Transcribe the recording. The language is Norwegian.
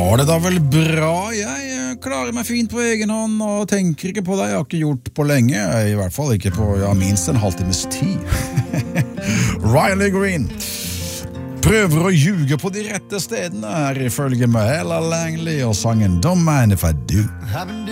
Det da vel bra. Jeg klarer meg fint på egen hånd og tenker ikke på det. Jeg har ikke gjort på lenge, i hvert fall ikke på minst en halvtimes tid. Riley Green prøver å ljuge på de rette stedene her ifølge Mahela Langley og sangen Don't Mind If I Do.